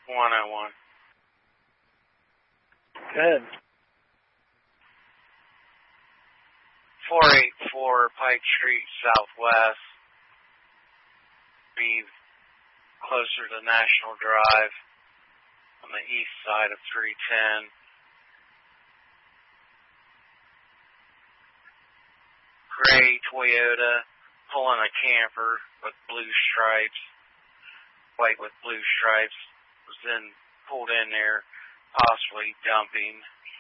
101. Good. 484 Pike Street Southwest. Be closer to National Drive on the east side of 310. Gray Toyota pulling a camper with blue stripes, white with blue stripes, was then pulled in there, possibly dumping.